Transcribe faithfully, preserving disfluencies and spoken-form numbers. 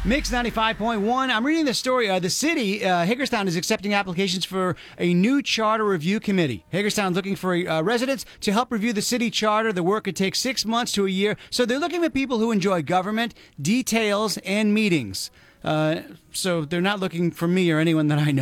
Mix ninety-five point one. I'm reading the story. Uh, the city, uh, Hagerstown, is accepting applications for a new charter review committee. Hagerstown's looking for uh, residents to help review the city charter. The work could take six months to a year. So they're looking for people who enjoy government, details, and meetings. Uh, so they're not looking for me or anyone that I know.